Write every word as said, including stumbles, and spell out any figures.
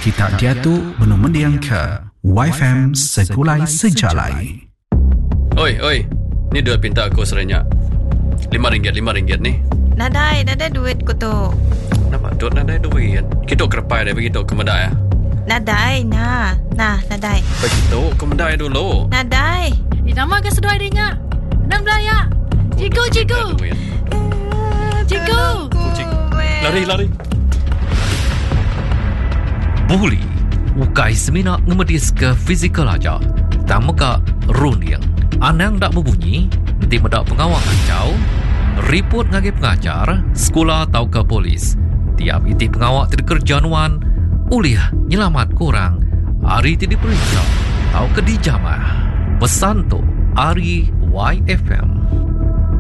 Kita diatu menumendiang ke Y F M Sekulai Sejalai. Oi, oi. Ni duit pinta aku serenyak. Lima ringgit, lima ringgit ni. Nadai, nadai duit ko to. Nampak dot nadai duit. Kita kerepai dah begitu ke medai ya. Nadai, na. Nah, nadai. Begitu ke medai dulu. Nadai. Di nama ke sedoi dinya. Enam belaya. Cigu, cigu. Cigu. Lari, lari. Buli, ukai semina ngemedis ke fizikal aja. Tak muka runyang. Anang tak berbunyi, nanti mendak pengawal kacau. Report ngagi pengajar, sekolah atau ke polis. Tiap iti pengawal terkerjanuan, uliah nyelamat kurang. Hari tidak diperiksa, atau ke dijamah. Pesan tu, Ari Y F M.